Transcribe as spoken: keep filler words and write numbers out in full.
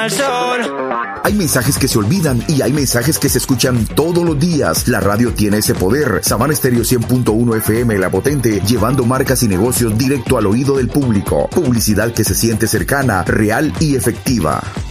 toma el sol. Hay mensajes que se olvidan y hay mensajes que se escuchan todos los días. La radio tiene ese poder. Sabana Estéreo cien punto uno F M, La Potente, llevando marcas y negocios directo al oído del público. Publicidad que se siente cercana, real y efectiva.